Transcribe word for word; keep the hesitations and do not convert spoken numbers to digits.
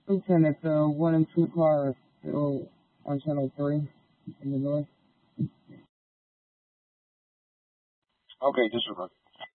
Listen, it's a one and two car still on channel three in the north. Okay, disregard.